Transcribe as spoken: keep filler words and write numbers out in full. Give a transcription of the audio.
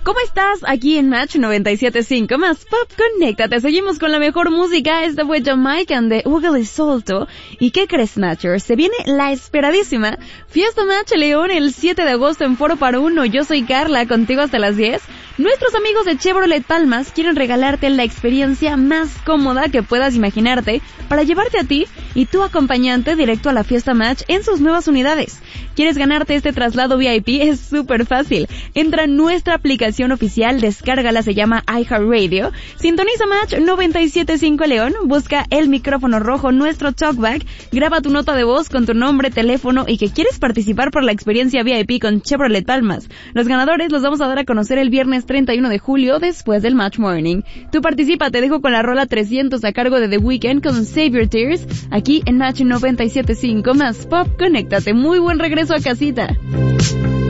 ¿Cómo estás? Aquí en Match noventa y siete punto cinco más Pop, conéctate. Seguimos con la mejor música. Esta fue Jamaican de Ugly Solto. ¿Y qué crees, Matchers? Se viene la esperadísima Fiesta Match León el siete de agosto en Foro para Uno. Yo soy Carla, contigo hasta las diez. Nuestros amigos de Chevrolet Palmas quieren regalarte la experiencia más cómoda que puedas imaginarte para llevarte a ti y tu acompañante directo a la Fiesta Match en sus nuevas unidades. ¿Quieres ganarte este traslado V I P? Es súper fácil. Entra en nuestra aplicación oficial, descárgala, se llama iHeartRadio. Sintoniza Match noventa y siete punto cinco León, busca el micrófono rojo, nuestro talkback, graba tu nota de voz con tu nombre, teléfono y que quieres participar por la experiencia V I P con Chevrolet Palmas. Los ganadores los vamos a dar a conocer el viernes treinta y uno de julio después del Match Morning. Tú participa, te dejo con la rola trescientos a cargo de The Weeknd con Save Your Tears, aquí en Match noventa y siete punto cinco más Pop, conéctate. Muy buen regreso a casita.